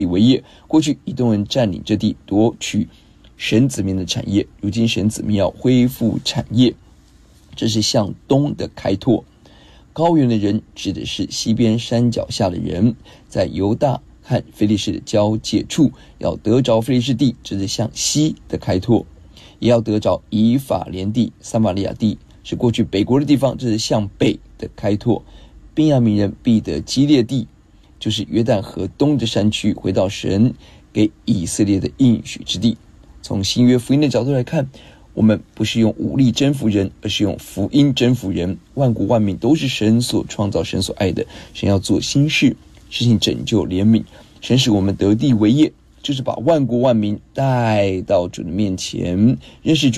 为业。过去以东人占领这地，夺取神子民的产业，如今神子民要恢复产业，这是向东的开拓。高原的人指的是西边山脚下的人，在犹大和非利士的交界处，要得着非利士地，这是向西的开拓；也要得着以法莲地、撒玛利亚地，是过去北国的地方，这是向北的开拓。便雅悯人必得基列地，就是约旦河东的山区，回到神给以色列的应许之地。从新约福音的角度来看，我们不是用武力征服人，而是用福音征服人。万国万民都是神所创造、神所爱的，神要做新事，实行拯救怜悯。神使我们得地为业，就是把万国万民带到主的面前，认识主。